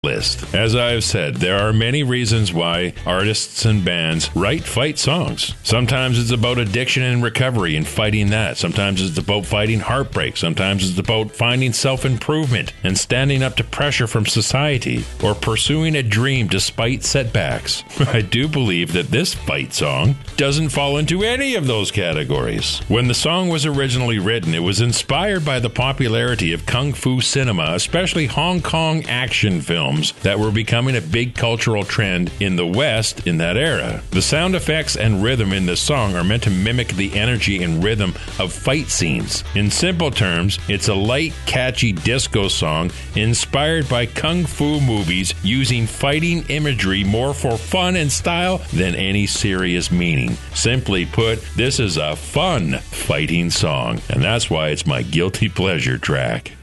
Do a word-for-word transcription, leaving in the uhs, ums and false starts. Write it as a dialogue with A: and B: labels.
A: list. As I have said, there are many reasons why artists and bands write fight songs. Sometimes it's about addiction and recovery and fighting that. Sometimes it's about fighting heartbreak. Sometimes it's about finding self-improvement and standing up to pressure from society or pursuing a dream despite setbacks. I do believe that this fight song doesn't fall into any of those categories. When the song was originally written, it was inspired by the popularity of kung fu cinema, especially Hong Kong action films that were becoming a big cultural trend in the West in that era. The sound effects and rhythm in the song are meant to mimic the energy and rhythm of fight scenes. In simple terms, it's a light, catchy disco song inspired by kung fu movies using fighting imagery more for fun and style than any serious meaning. Simply put, this is a fun fighting song, and that's why it's my guilty pleasure track.